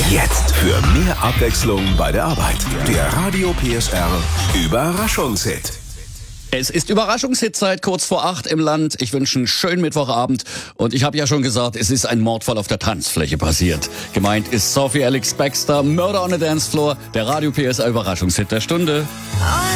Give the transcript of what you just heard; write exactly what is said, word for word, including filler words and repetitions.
Jetzt für mehr Abwechslung bei der Arbeit. Der Radio P S R Überraschungshit. Es ist Überraschungshitzeit, kurz vor acht im Land. Ich wünsche einen schönen Mittwochabend. Und ich habe ja schon gesagt, es ist ein Mordfall auf der Tanzfläche passiert. Gemeint ist Sophie Alex Baxter, Murder on the Dance Floor, der Radio P S R Überraschungshit der Stunde.